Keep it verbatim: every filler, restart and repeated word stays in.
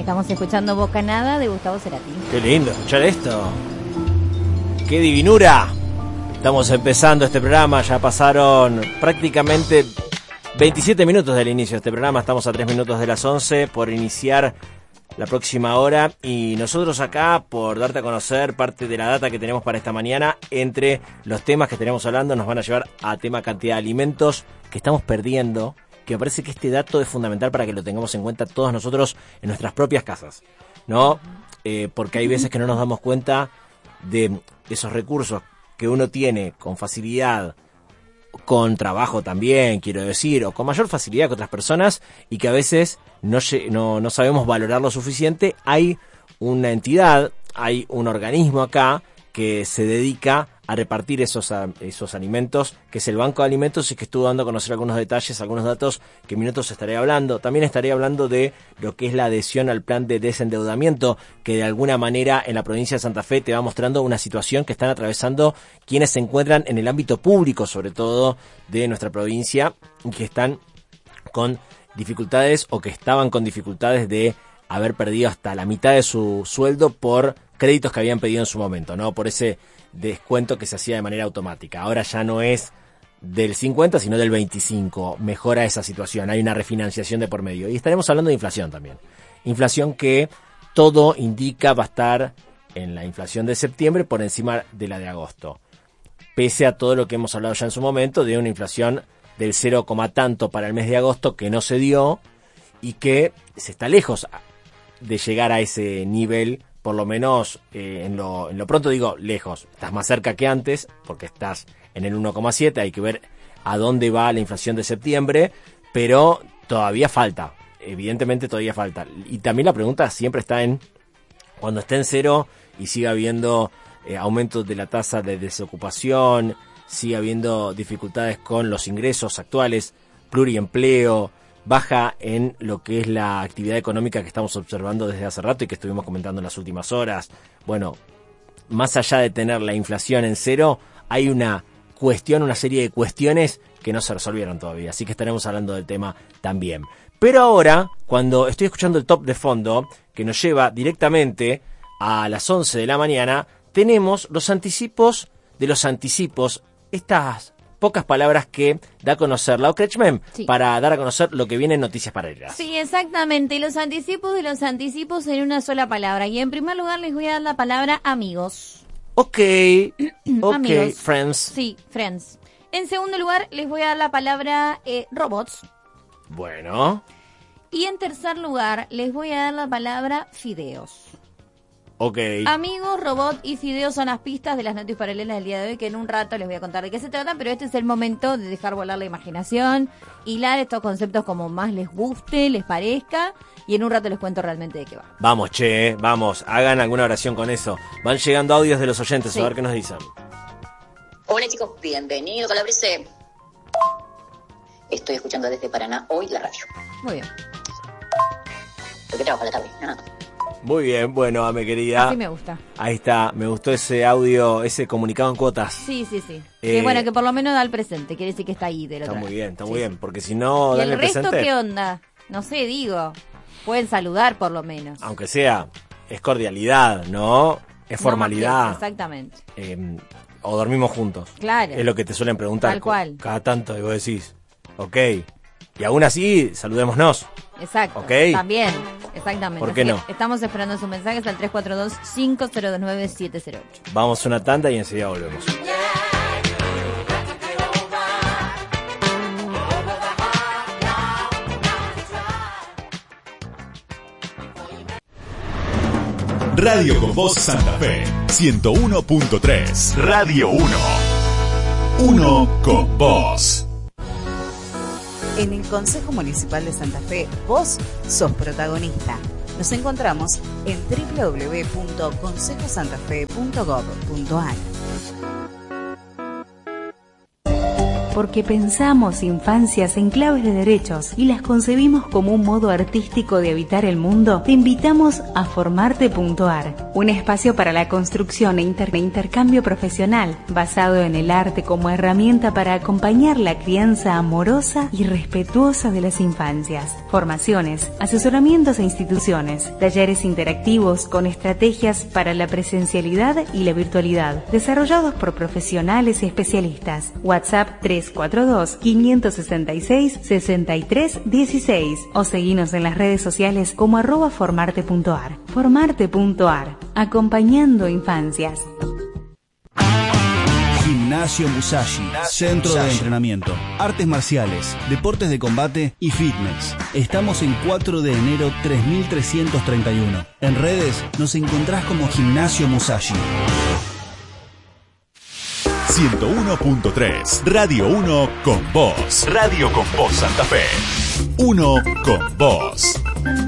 Estamos escuchando Bocanada de Gustavo Cerati. Qué lindo escuchar esto. Qué divinura. Estamos empezando este programa, ya pasaron prácticamente veintisiete minutos del inicio de este programa, estamos a tres minutos de las once por iniciar la próxima hora y nosotros acá por darte a conocer parte de la data que tenemos para esta mañana. Entre los temas que tenemos hablando nos van a llevar a tema cantidad de alimentos que estamos perdiendo, que me parece que este dato es fundamental para que lo tengamos en cuenta todos nosotros en nuestras propias casas, ¿no? Eh, porque hay veces que no nos damos cuenta de esos recursos que uno tiene con facilidad, con trabajo también, quiero decir, o con mayor facilidad que otras personas, y que a veces no, no, no sabemos valorar lo suficiente. Hay una entidad, hay un organismo acá que se dedica a repartir esos, esos alimentos, que es el Banco de Alimentos, y que estuvo dando a conocer algunos detalles, algunos datos que en minutos estaré hablando. También estaré hablando de lo que es la adhesión al plan de desendeudamiento, que de alguna manera en la provincia de Santa Fe te va mostrando una situación que están atravesando quienes se encuentran en el ámbito público, sobre todo de nuestra provincia, y que están con dificultades o que estaban con dificultades de haber perdido hasta la mitad de su sueldo por créditos que habían pedido en su momento, ¿no? Por ese descuento que se hacía de manera automática. Ahora ya no es del cincuenta, sino del veinticinco. Mejora esa situación, hay una refinanciación de por medio. Y estaremos hablando de inflación también. Inflación que todo indica va a estar en la inflación de septiembre por encima de la de agosto. Pese a todo lo que hemos hablado ya en su momento de una inflación del cero, tanto para el mes de agosto que no se dio y que se está lejos de llegar a ese nivel. Por lo menos eh, en, lo, en lo pronto digo lejos, estás más cerca que antes porque estás en el uno coma siete, hay que ver a dónde va la inflación de septiembre, pero todavía falta, evidentemente todavía falta. Y también la pregunta siempre está en cuando esté en cero y siga habiendo eh, aumentos de la tasa de desocupación, siga habiendo dificultades con los ingresos actuales, pluriempleo, baja en lo que es la actividad económica que estamos observando desde hace rato y que estuvimos comentando en las últimas horas. Bueno, más allá de tener la inflación en cero, hay una cuestión, una serie de cuestiones que no se resolvieron todavía, así que estaremos hablando del tema también. Pero ahora, cuando estoy escuchando el top de fondo, que nos lleva directamente a las once de la mañana, tenemos los anticipos de los anticipos, estas pocas palabras que da a conocer Lau Kretschmann, sí, para dar a conocer lo que viene en Noticias Paralelas. Sí, exactamente, los anticipos de los anticipos en una sola palabra. Y en primer lugar les voy a dar la palabra amigos. Ok, ok, amigos. Friends. Sí, Friends. En segundo lugar les voy a dar la palabra eh, robots. Bueno. Y en tercer lugar les voy a dar la palabra fideos. Ok. Amigos, robot y fideos son las pistas de las noticias paralelas del día de hoy, que en un rato les voy a contar de qué se trata, pero este es el momento de dejar volar la imaginación, hilar estos conceptos como más les guste, les parezca, y en un rato les cuento realmente de qué va. Vamos, che, vamos, hagan alguna oración con eso. Van llegando audios de los oyentes, sí, a ver qué nos dicen. Hola chicos, bienvenidos a la Brise. Estoy escuchando desde Paraná hoy la radio. Muy bien. Porque trabajo a la tarde, no, no. Muy bien, bueno, Ame querida. Así me gusta. Ahí está, me gustó ese audio, ese comunicado en cuotas. Sí, sí, sí. Eh, que bueno, que por lo menos da el presente, quiere decir que está ahí del otro Está lado. muy bien, está sí, muy sí. bien, porque si no ¿Y dan el el resto presente, qué onda? No sé, digo, pueden saludar por lo menos. aunque sea, es cordialidad, ¿no? Es formalidad. No, exactamente. Eh, o dormimos juntos. Claro. Es lo que te suelen preguntar. Tal cual. Cada tanto, y vos decís, ok. Y aún así, saludémonos. Exacto. ¿Ok? También, exactamente. ¿Por qué Así no? que estamos esperando sus mensajes al tres cuatro dos, cinco cero dos nueve, siete cero ocho. Vamos a una tanda y enseguida volvemos. Radio con Voz Santa Fe, ciento uno punto tres. Radio uno. Uno con vos. En el Consejo Municipal de Santa Fe, vos sos protagonista. Nos encontramos en doble u doble u doble u punto consejo santa fe punto gob punto a r. porque pensamos infancias en claves de derechos y las concebimos como un modo artístico de habitar el mundo, te invitamos a Formarte punto ar, un espacio para la construcción e inter- intercambio profesional basado en el arte como herramienta para acompañar la crianza amorosa y respetuosa de las infancias. Formaciones, asesoramientos e instituciones, talleres interactivos con estrategias para la presencialidad y la virtualidad, desarrollados por profesionales y especialistas. WhatsApp tres cuatro dos, cinco seis seis, seis tres uno seis o seguinos en las redes sociales como arroba formarte punto ar. Formarte punto ar, acompañando infancias. Gimnasio Musashi, centro de entrenamiento, artes marciales, deportes de combate y fitness. Estamos en cuatro de enero tres mil trescientos treinta y uno. En redes nos encontrás como Gimnasio Musashi. ciento uno punto tres, Radio uno con vos. Radio con vos Santa Fe. Uno con vos.